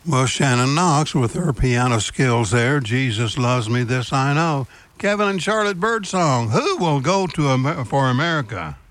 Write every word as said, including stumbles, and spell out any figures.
Well, Shannon Knox with her piano skills there. Jesus loves me, this I know. Kevin and Charlotte Birdsong. Who will go to Amer- for America?